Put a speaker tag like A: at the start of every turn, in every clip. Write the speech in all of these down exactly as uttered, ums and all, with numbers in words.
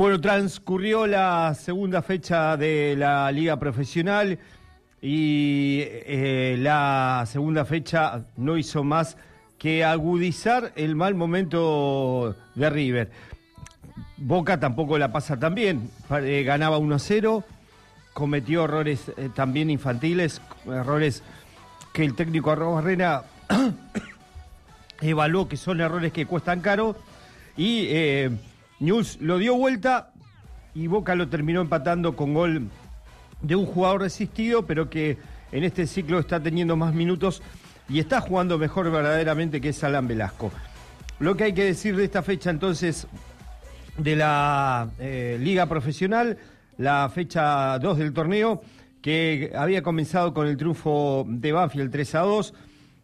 A: Bueno, transcurrió la segunda fecha de la Liga Profesional y eh, la segunda fecha no hizo más que agudizar el mal momento de River. Boca tampoco la pasa tan bien, eh, ganaba uno a cero, cometió errores eh, también infantiles, errores que el técnico Arrobarrena evaluó que son errores que cuestan caro y eh, Newell's lo dio vuelta y Boca lo terminó empatando con gol de un jugador resistido, pero que en este ciclo está teniendo más minutos y está jugando mejor verdaderamente, que es Alan Velasco. Lo que hay que decir de esta fecha entonces de la eh, Liga Profesional, la fecha dos del torneo, que había comenzado con el triunfo de Banfield tres a dos,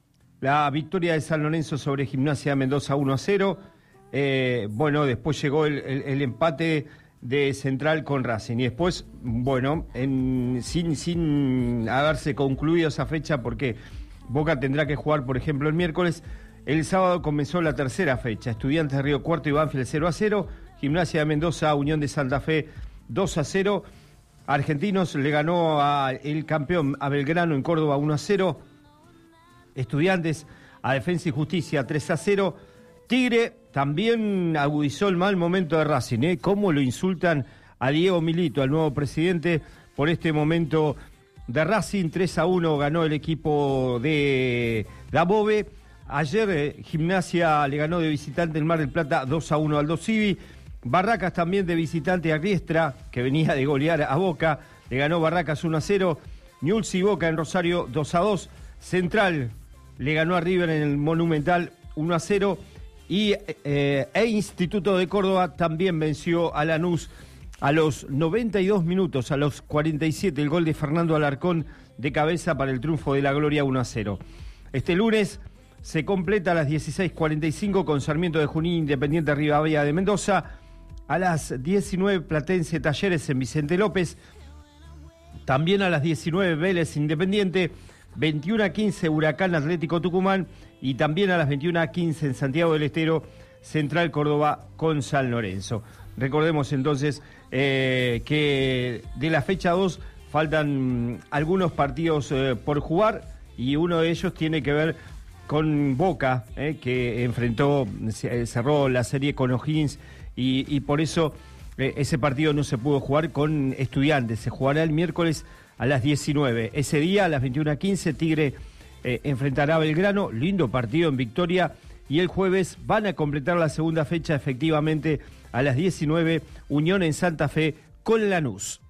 A: la victoria de San Lorenzo sobre Gimnasia de Mendoza uno a cero, eh, bueno, después llegó el, el, el empate de Central con Racing y después, bueno, en, sin, sin haberse concluido esa fecha, porque Boca tendrá que jugar, por ejemplo, el miércoles. El sábado comenzó la tercera fecha, Estudiantes de Río Cuarto y Banfield cero a cero, Gimnasia de Mendoza, Unión de Santa Fe dos a cero, Argentinos le ganó al campeón a Belgrano en Córdoba uno a cero, Estudiantes a Defensa y Justicia tres a cero, Tigre también agudizó el mal momento de Racing, ¿eh? Cómo lo insultan a Diego Milito, al nuevo presidente, por este momento de Racing. Tres a uno ganó el equipo de Dabove. Ayer eh, Gimnasia le ganó de visitante en Mar del Plata dos a uno al Aldo Civi. Barracas también de visitante a Riestra, que venía de golear a Boca, le ganó Barracas uno a cero. Newell's y Boca en Rosario dos a dos. Central le ganó a River en el Monumental uno a cero. Y eh, e Instituto de Córdoba también venció a Lanús a los noventa y dos minutos, a los cuarenta y siete, el gol de Fernando Alarcón de cabeza para el triunfo de la Gloria uno a cero. Este lunes se completa a las dieciséis cuarenta y cinco con Sarmiento de Junín, Independiente Rivadavia de Mendoza. A las diecinueve, Platense Talleres en Vicente López. También a las diecinueve, Vélez Independiente. veintiuno a quince, Huracán Atlético Tucumán. Y también a las veintiuno a quince en Santiago del Estero, Central Córdoba con San Lorenzo. Recordemos entonces eh, que de la fecha dos faltan algunos partidos eh, por jugar y uno de ellos tiene que ver con Boca, eh, que enfrentó, cerró la serie con O'Higgins y, y por eso eh, ese partido no se pudo jugar con Estudiantes. Se jugará el miércoles a las diecinueve. Ese día a las veintiuno a quince Tigre eh, enfrentará a Belgrano, lindo partido en Victoria, y el jueves van a completar la segunda fecha efectivamente a las diecinueve, Unión en Santa Fe con Lanús.